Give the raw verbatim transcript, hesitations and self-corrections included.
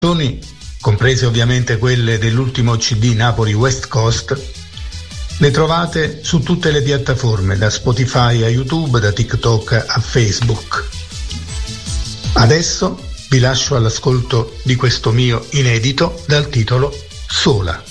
comprese ovviamente quelle dell'ultimo C D Napoli West Coast, le trovate su tutte le piattaforme, da Spotify a YouTube, da TikTok a Facebook. Adesso vi lascio all'ascolto di questo mio inedito dal titolo Sola.